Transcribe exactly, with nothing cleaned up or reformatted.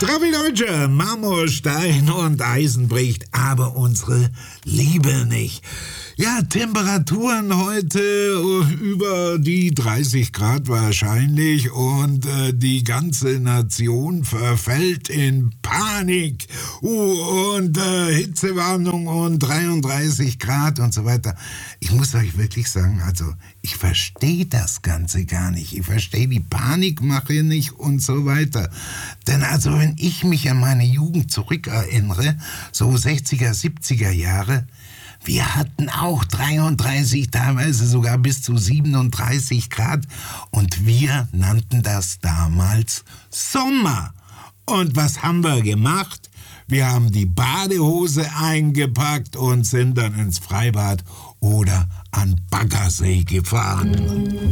Straffe Deutsche, Marmor, Stein und Eisen bricht, aber unsere Liebe nicht. Ja, Temperaturen heute über die dreißig Grad wahrscheinlich und äh, die ganze Nation verfällt in Panik uh, und äh, Hitzewarnung und dreiunddreißig Grad und so weiter. Ich muss euch wirklich sagen, also ich verstehe das Ganze gar nicht. Ich verstehe die Panikmache nicht und so weiter. Denn also wenn ich mich an meine Jugend zurückerinnere, so sechziger, siebziger Jahre, wir hatten auch dreiunddreißig, teilweise sogar bis zu siebenunddreißig Grad und wir nannten das damals Sommer. Und was haben wir gemacht? Wir haben die Badehose eingepackt und sind dann ins Freibad oder an Baggersee gefahren.